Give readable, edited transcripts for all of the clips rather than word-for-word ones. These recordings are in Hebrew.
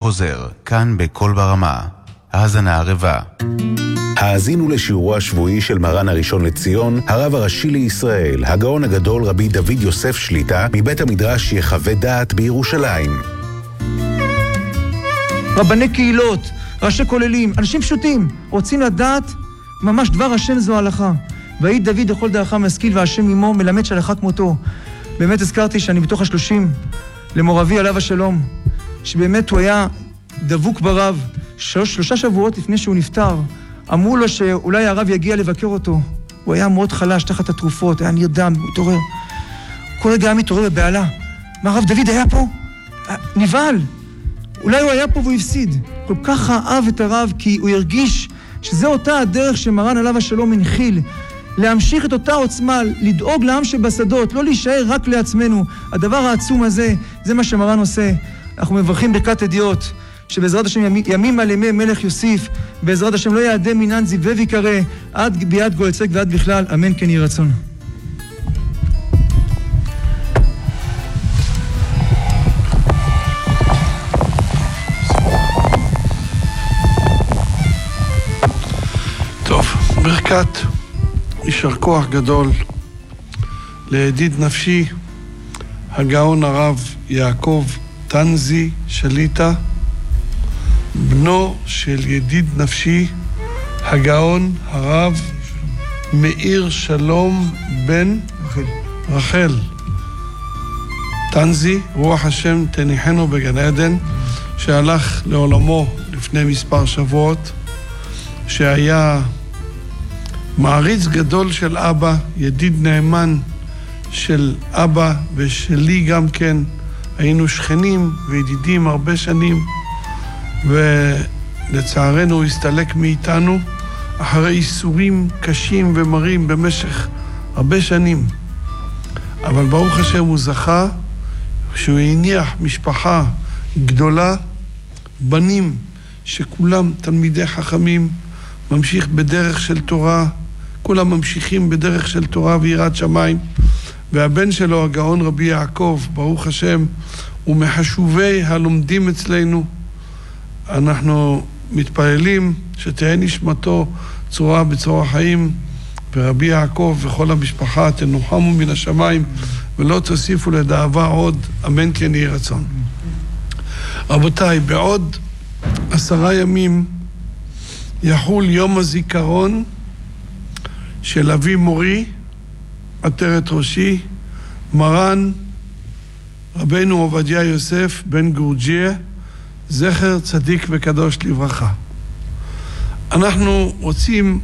חוזר, כאן בכל ברמה. האזנה ערבה. האזינו לשיעורו השבועי של מרן הראשון לציון, הרב הראשי לישראל, הגאון הגדול רבי דוד יוסף שליטה, מבית המדרש יחווה דעת בירושלים. רבני קהילות, ראשי כוללים, אנשים פשוטים, רוצים לדעת ממש דבר השם זו ההלכה. והעיד דוד לכל דרכך משכיל והשם עמו מלמד שהלכה כמותו. באמת הזכרתי שאני בתוך 30 למורבי עליו השלום, שבאמת הוא היה דבוק ברב. שלושה שבועות לפני שהוא נפטר, אמרו לו שאולי הרב יגיע לבקר אותו. הוא היה מאוד חלש תחת התרופות, היה נרדם, הוא התעורר. כל רגע היה מתעורר בבעלה. מה, הרב דוד היה פה? נבהל. אולי הוא היה פה והוא הפסיד. כל כך אהב את הרב כי הוא הרגיש שזה אותה הדרך שמרן עליו השלום הנחיל. להמשיך את אותה עוצמה, לדאוג לעם שבשדות, לא להישאר רק לעצמנו. הדבר העצום הזה, זה מה שמרן עושה. אנחנו מברכים ברכת הדיוט, שבעזרת השם ימים על ימי מלך יוסיף, בעזרת השם לא יעדם מינן זיווה ויקרא, עד ביאת גואל צדק ועד בכלל, אמן כן יהי רצון. טוב, ברכת יישר כוח גדול לידיד נפשי, הגאון הרב יעקב טנזי שליטה, בנו של ידיד נפשי, הגאון הרב מאיר שלום בן רחל טנזי, רוח השם תניחנו בגן עדן, שהלך לעולמו לפני מספר שבועות, שהיה מעריץ גדול של אבא, ידיד נאמן של אבא ושלי גם כן. היינו שכנים וידידים הרבה שנים, ולצערנו הוא הסתלק מאיתנו אחרי איסורים קשים ומרים במשך הרבה שנים. אבל ברוך השם הוא זכה שהוא הניח משפחה גדולה, בנים שכולם תלמידי חכמים, ממשיך בדרך של תורה, כולם ממשיכים בדרך של תורה ויראת שמיים. והבן שלו, הגאון רבי יעקב, ברוך השם, הוא מחשובי הלומדים אצלנו. אנחנו מתפללים שתהיה נשמתו צורה בצורה חיים, ורבי יעקב וכל המשפחה תנוחמו מן השמיים, ולא תוסיפו לדאבה עוד, אמן כן יהי רצון. רבותיי, בעוד 10 ימים יחול יום הזיכרון של אבי מורי, עטרת ראשי, מרן רבנו עובדיה יוסף בן גורג'יה, זכר צדיק וקדוש לברכה. אנחנו רוצים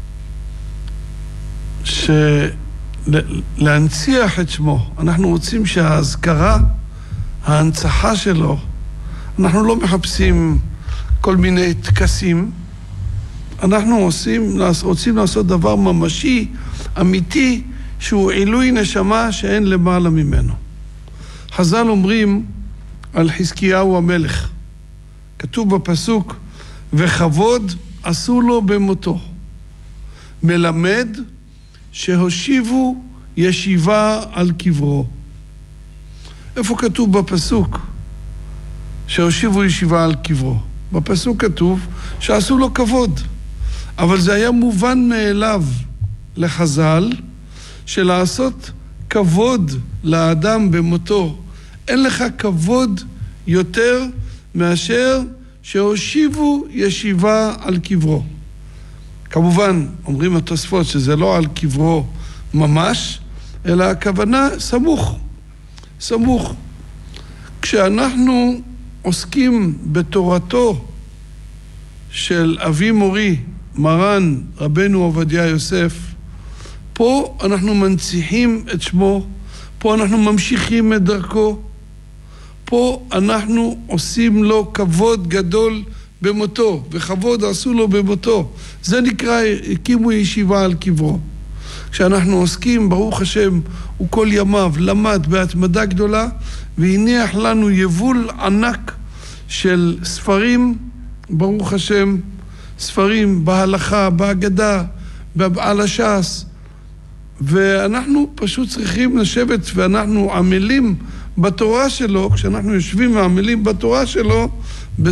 להנציח את שמו, אנחנו רוצים שההזכרה, ההנצחה שלו, אנחנו לא מחפשים כל מיני תקסים, אנחנו רוצים לעשות דבר ממשי, אמיתי, שהוא עילוי נשמה שאין למעלה ממנו. חז"ל אומרים על חזקיהו המלך, כתוב בפסוק, וכבוד עשו לו במותו, מלמד שהושיבו ישיבה על קברו. איפה כתוב בפסוק שהושיבו ישיבה על קברו? בפסוק כתוב שעשו לו כבוד, אבל זה היה מובן מאליו לחז"ל, שלעשות כבוד לאדם במותו, אין לך כבוד יותר מאשר שהושיבו ישיבה על קברו. כמובן, אומרים התוספות שזה לא על קברו ממש, אלא הכוונה סמוך, סמוך. כשאנחנו עוסקים בתורתו של אבי מורי, מרן רבנו עובדיה יוסף, פה אנחנו מנציחים את שמו, פה אנחנו ממשיכים את דרכו, פה אנחנו עושים לו כבוד גדול במותו, וכבוד עשו לו במותו. זה נקרא, הקימו ישיבה על קברו. כשאנחנו עוסקים, ברוך השם, הוא כל ימיו למד בהתמדה גדולה, והניח לנו יבול ענק של ספרים, ברוך השם, ספרים בהלכה, בהגדה, על הש"ס, ואנחנו פשוט צריכים לשבת ואנחנו עמלים בתורה שלו. כשאנחנו יושבים ועמלים בתורה שלו,